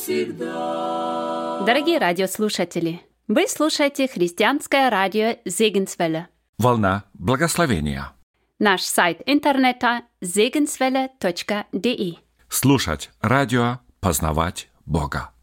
навсегда. Дорогие радиослушатели, вы слушаете христианское радио Segenswelle. Волна благословения. Наш сайт интернета segenswelle.de. Слушать радио, познавать Бога.